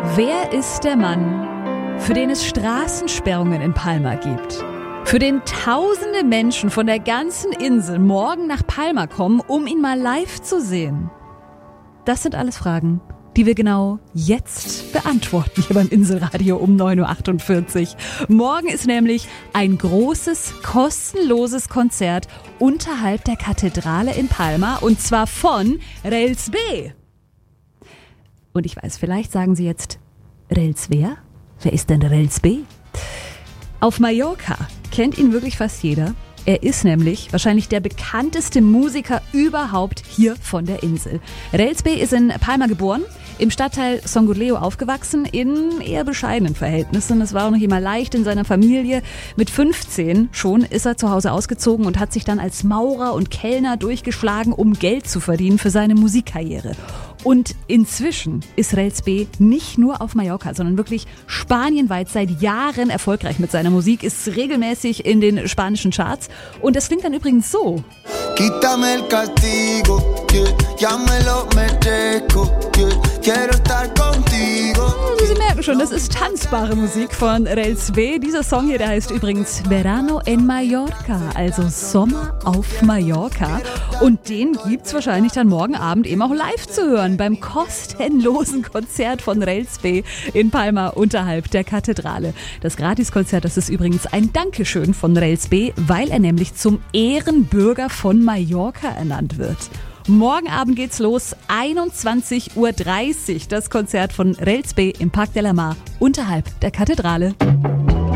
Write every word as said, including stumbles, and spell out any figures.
Wer ist der Mann, für den es Straßensperrungen in Palma gibt? Für den tausende Menschen von der ganzen Insel morgen nach Palma kommen, um ihn mal live zu sehen? Das sind alles Fragen, die wir genau jetzt beantworten hier beim Inselradio um neun Uhr achtundvierzig. Morgen ist nämlich ein großes, kostenloses Konzert unterhalb der Kathedrale in Palma und zwar von Rels B. Und ich weiß, vielleicht sagen Sie jetzt, Rels wer? Wer ist denn Rels B? Auf Mallorca kennt ihn wirklich fast jeder. Er ist nämlich wahrscheinlich der bekannteste Musiker überhaupt hier von der Insel. Rels B ist in Palma geboren, im Stadtteil Songoleo aufgewachsen, in eher bescheidenen Verhältnissen. Es war auch noch immer leicht in seiner Familie. Mit fünfzehn schon ist er zu Hause ausgezogen und hat sich dann als Maurer und Kellner durchgeschlagen, um Geld zu verdienen für seine Musikkarriere. Und inzwischen ist Rels B nicht nur auf Mallorca, sondern wirklich spanienweit seit Jahren erfolgreich mit seiner Musik, ist regelmäßig in den spanischen Charts. Und das klingt dann übrigens so. Quítame el castigo, yeah, ya me lo merezco, yeah, quiero estar contigo. Sie merken schon, das ist tanzbare Musik von Rels B. Dieser Song hier, der heißt übrigens Verano en Mallorca, also Sommer auf Mallorca. Und den gibt's wahrscheinlich dann morgen Abend eben auch live zu hören beim kostenlosen Konzert von Rels B in Palma unterhalb der Kathedrale. Das Gratiskonzert, das ist übrigens ein Dankeschön von Rels B, weil er nämlich zum Ehrenbürger von Mallorca ernannt wird. Morgen Abend geht's los, einundzwanzig Uhr dreißig, das Konzert von Rels B im Parc de la Mar unterhalb der Kathedrale.